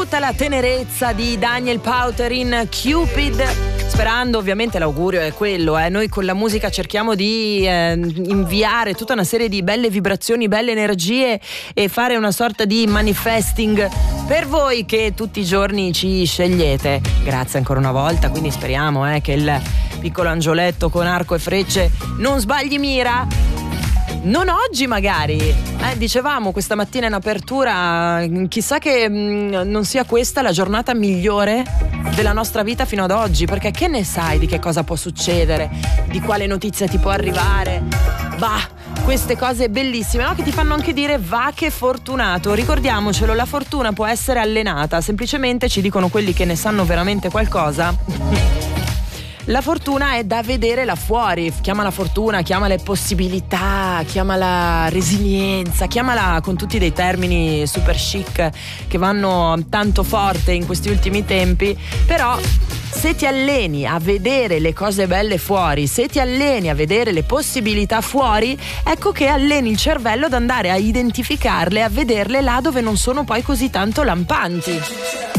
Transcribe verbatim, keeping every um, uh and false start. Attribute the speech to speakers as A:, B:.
A: tutta la tenerezza di Daniel Powter in Cupid, sperando, ovviamente l'augurio è quello, eh. Noi con la musica cerchiamo di eh, inviare tutta una serie di belle vibrazioni, belle energie e fare una sorta di manifesting per voi che tutti i giorni ci scegliete. Grazie ancora una volta, quindi speriamo eh, che il piccolo angioletto con arco e frecce non sbagli mira. Non oggi magari, eh, dicevamo questa mattina in apertura, chissà che mh, non sia questa la giornata migliore della nostra vita fino ad oggi, perché che ne sai di che cosa può succedere, di quale notizia ti può arrivare. Bah, queste cose bellissime, no? Che ti fanno anche dire va che fortunato. Ricordiamocelo, la fortuna può essere allenata, semplicemente ci dicono quelli che ne sanno veramente qualcosa. La fortuna è da vedere là fuori, chiamala fortuna, chiamala possibilità, chiamala resilienza, chiamala con tutti dei termini super chic che vanno tanto forte in questi ultimi tempi, però se ti alleni a vedere le cose belle fuori, se ti alleni a vedere le possibilità fuori, ecco che alleni il cervello ad andare a identificarle, a vederle là dove non sono poi così tanto lampanti.